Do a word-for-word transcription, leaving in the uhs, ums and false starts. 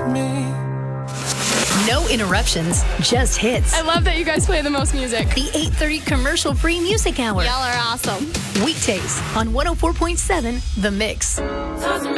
me. No interruptions, just hits. I love that you guys play the most music. The eight thirty commercial-free music hour. Y'all are awesome. Weekdays on one oh four point seven The Mix.